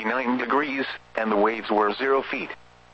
69 degrees, and the waves were 0 feet.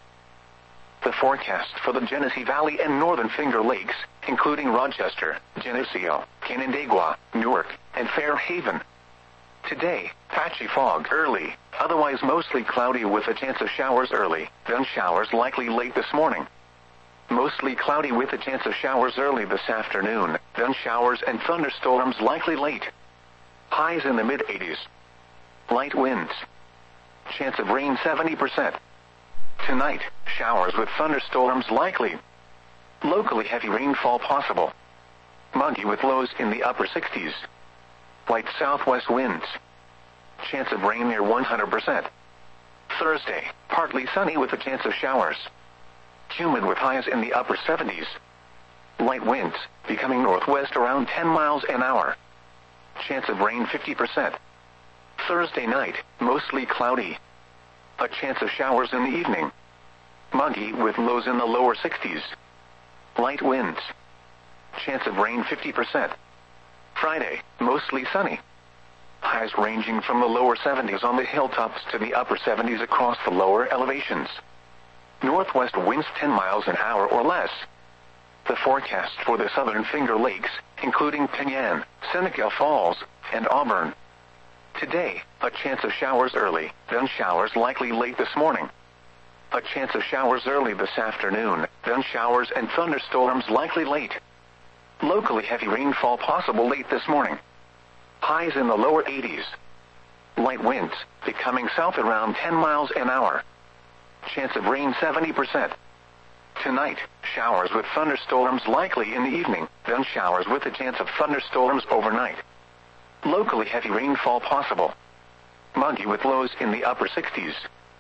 The forecast for the Genesee Valley and Northern Finger Lakes, including Rochester, Geneseo, Canandaigua, Newark, and Fairhaven. Today, patchy fog early, otherwise mostly cloudy with a chance of showers early, then showers likely late this morning. Mostly cloudy with a chance of showers early this afternoon, then showers and thunderstorms likely late. Highs in the mid-80s. Light winds. Chance of rain 70%. Tonight, showers with thunderstorms likely. Locally heavy rainfall possible. Muggy with lows in the upper 60s. Light southwest winds. Chance of rain near 100%. Thursday, partly sunny with a chance of showers. Humid with highs in the upper 70s. Light winds, becoming northwest around 10 miles an hour. Chance of rain 50%. Thursday night, mostly cloudy. A chance of showers in the evening. Muggy with lows in the lower 60s. Light winds. Chance of rain 50%. Friday, mostly sunny. Highs ranging from the lower 70s on the hilltops to the upper 70s across the lower elevations. Northwest winds 10 miles an hour or less. The forecast for the Southern Finger Lakes, including Penyan, Seneca Falls, and Auburn. Today, a chance of showers early, then showers likely late this morning. A chance of showers early this afternoon, then showers and thunderstorms likely late. Locally heavy rainfall possible late this morning. Highs in the lower 80s. Light winds, becoming south around 10 miles an hour. Chance of rain 70%. Tonight, showers with thunderstorms likely in the evening, then showers with a chance of thunderstorms overnight. Locally heavy rainfall possible. Muggy with lows in the upper 60s.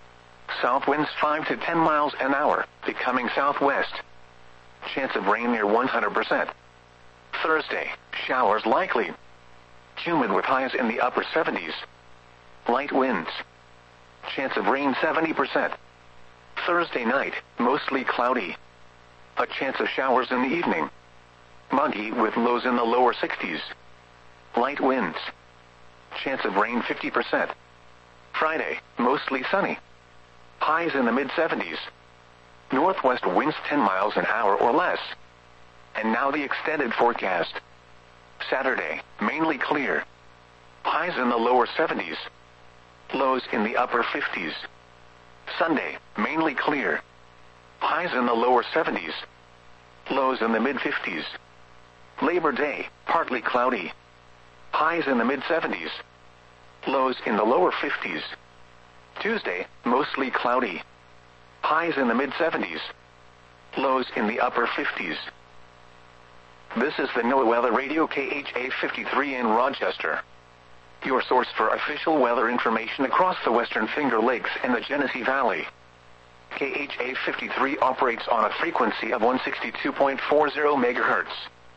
South winds 5 to 10 miles an hour, becoming southwest. Chance of rain near 100%. Thursday, showers likely. Humid with highs in the upper 70s. Light winds. Chance of rain 70%. Thursday night, mostly cloudy. A chance of showers in the evening. Muggy with lows in the lower 60s. Light winds. Chance of rain 50%. Friday, mostly sunny. Highs in the mid-70s. Northwest winds 10 miles an hour or less. And now the extended forecast. Saturday, mainly clear. Highs in the lower 70s. Lows in the upper 50s. Sunday, mainly clear. Highs in the lower 70s. Lows in the mid-50s. Labor Day, partly cloudy. Highs in the mid-70s. Lows in the lower 50s. Tuesday, mostly cloudy. Highs in the mid-70s. Lows in the upper 50s. This is the NOAA Weather Radio KHA 53 in Rochester. Your source for official weather information across the Western Finger Lakes and the Genesee Valley. KHA 53 operates on a frequency of 162.40 megahertz.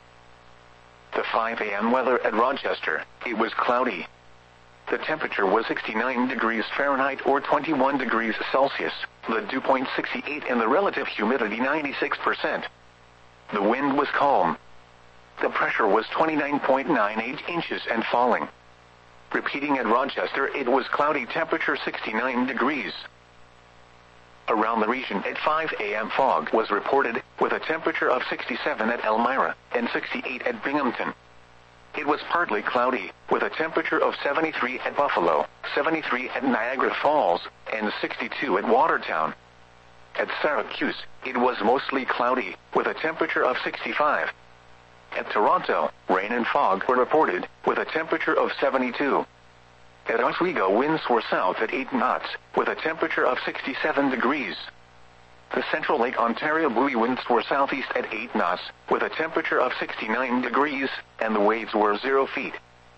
The 5 a.m. weather at Rochester, it was cloudy. The temperature was 69 degrees Fahrenheit or 21 degrees Celsius, the dew point 68 and the relative humidity 96%. The wind was calm. The pressure was 29.98 inches and falling. Repeating at Rochester, it was cloudy, temperature 69 degrees. Around the region at 5 a.m. fog was reported, with a temperature of 67 at Elmira and 68 at Binghamton. It was partly cloudy, with a temperature of 73 at Buffalo, 73 at Niagara Falls, and 62 at Watertown. At Syracuse, it was mostly cloudy, with a temperature of 65. At Toronto, rain and fog were reported, with a temperature of 72. At Oswego, winds were south at 8 knots, with a temperature of 67 degrees. The Central Lake Ontario buoy winds were southeast at 8 knots, with a temperature of 69 degrees, and the waves were 0 feet.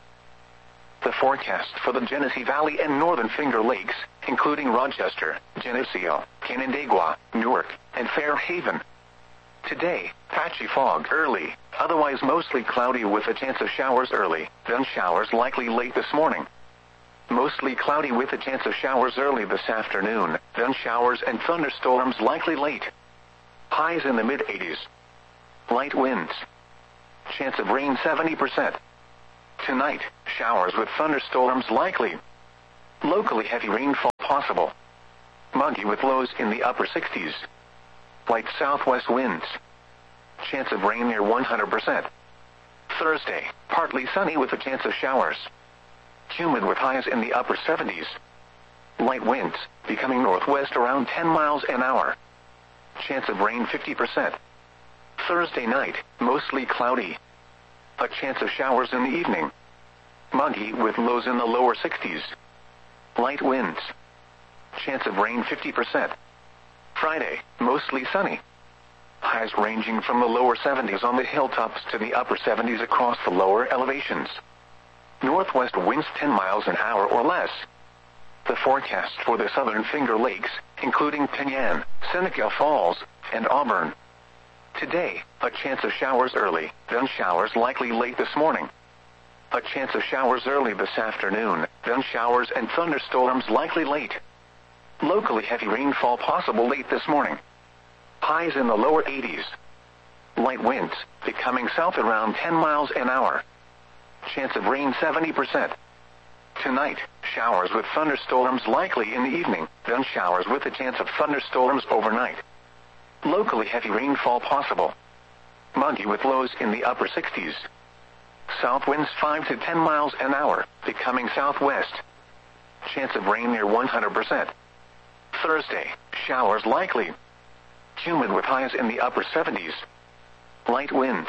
The forecast for the Genesee Valley and Northern Finger Lakes, including Rochester, Geneseo, Canandaigua, Newark, and Fairhaven. Today, patchy fog early, otherwise mostly cloudy with a chance of showers early, then showers likely late this morning. Mostly cloudy with a chance of showers early this afternoon, then showers and thunderstorms likely late. Highs in the mid-80s. Light winds. Chance of rain 70%. Tonight, showers with thunderstorms likely. Locally heavy rainfall possible. Muggy with lows in the upper 60s. Light southwest winds. Chance of rain near 100%. Thursday, partly sunny with a chance of showers. Humid with highs in the upper 70s. Light winds, becoming northwest around 10 miles an hour. Chance of rain 50%. Thursday night, mostly cloudy. A chance of showers in the evening. Muggy with lows in the lower 60s. Light winds. Chance of rain 50%. Friday, mostly sunny. Highs ranging from the lower 70s on the hilltops to the upper 70s across the lower elevations. Northwest winds 10 miles an hour or less. The forecast for the southern Finger Lakes, including Penyan, Seneca Falls, and Auburn. Today, a chance of showers early, then showers likely late this morning. A chance of showers early this afternoon, then showers and thunderstorms likely late. Locally heavy rainfall possible late this morning. Highs in the lower 80s. Light winds, becoming south around 10 miles an hour. Chance of rain 70%. Tonight, showers with thunderstorms likely in the evening, then showers with a chance of thunderstorms overnight. Locally heavy rainfall possible. Muggy with lows in the upper 60s. South winds 5 to 10 miles an hour, becoming southwest. Chance of rain near 100%. Thursday, showers likely. Humid with highs in the upper 70s. Light winds.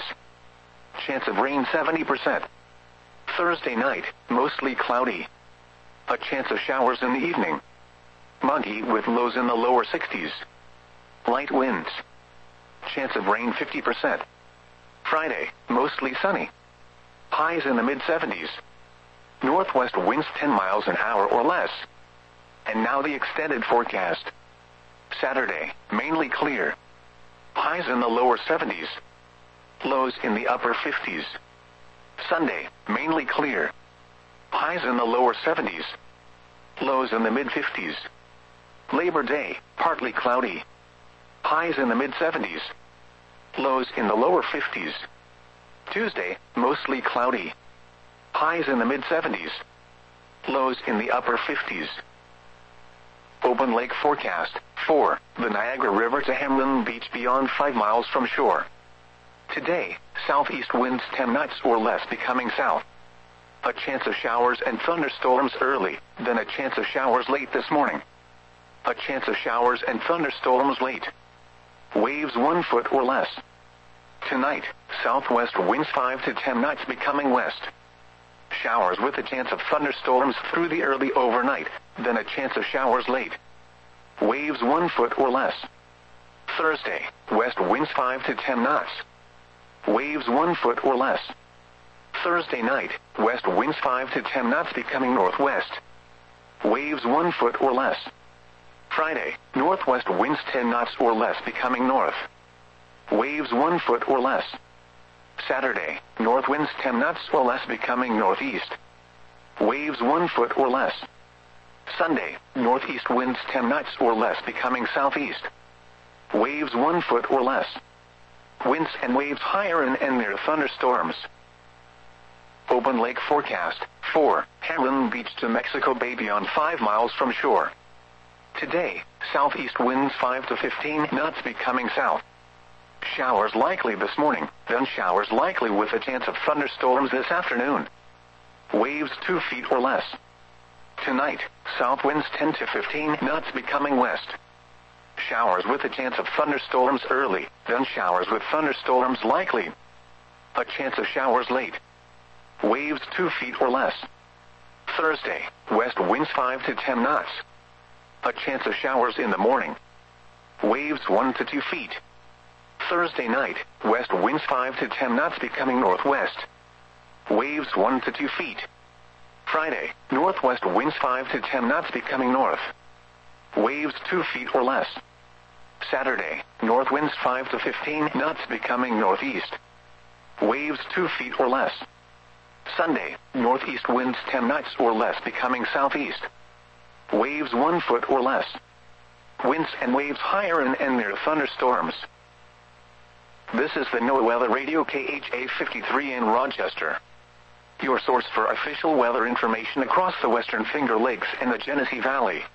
Chance of rain 70%. Thursday night, mostly cloudy. A chance of showers in the evening. Muggy with lows in the lower 60s. Light winds. Chance of rain 50%. Friday, mostly sunny. Highs in the mid-70s. Northwest winds 10 miles an hour or less. And now the extended forecast. Saturday, mainly clear. Highs in the lower 70s. Lows in the upper 50s. Sunday, mainly clear. Highs in the lower 70s. Lows in the mid-50s. Labor Day, partly cloudy. Highs in the mid-70s. Lows in the lower 50s. Tuesday, mostly cloudy. Highs in the mid-70s. Lows in the upper 50s. Open lake forecast. 4. The Niagara River to Hamlin Beach beyond 5 miles from shore. Today, southeast winds 10 knots or less becoming south. A chance of showers and thunderstorms early, then a chance of showers late this morning. A chance of showers and thunderstorms late. Waves 1 foot or less. Tonight, southwest winds 5 to 10 knots becoming west. Showers with a chance of thunderstorms through the early overnight, then a chance of showers late. Waves 1 foot or less. Thursday, west winds 5 to 10 knots. Waves 1 foot or less. Thursday night, west winds 5 to 10 knots becoming northwest. Waves 1 foot or less. Friday, northwest winds 10 knots or less becoming north. Waves 1 foot or less. Saturday, north winds 10 knots or less becoming northeast. Waves 1 foot or less. Sunday, northeast winds 10 knots or less becoming southeast. Waves 1 foot or less. Winds and waves higher and near thunderstorms. Open lake forecast. 4. Hamlin Beach to Mexico Bay beyond 5 miles from shore. Today, southeast winds 5 to 15 knots becoming south. Showers likely this morning, then showers likely with a chance of thunderstorms this afternoon. Waves 2 feet or less. Tonight, south winds 10 to 15 knots becoming west. Showers with a chance of thunderstorms early, then showers with thunderstorms likely. A chance of showers late. Waves 2 feet or less. Thursday, west winds 5 to 10 knots. A chance of showers in the morning. Waves 1 to 2 feet. Thursday night, west winds 5 to 10 knots becoming northwest. Waves 1 to 2 feet. Friday, northwest winds 5 to 10 knots becoming north. Waves 2 feet or less. Saturday, north winds 5 to 15 knots becoming northeast. Waves 2 feet or less. Sunday, northeast winds 10 knots or less becoming southeast. Waves 1 foot or less. Winds and waves higher and near thunderstorms. This is the NOAA Weather Radio KHA 53 in Rochester. Your source for official weather information across the Western Finger Lakes and the Genesee Valley.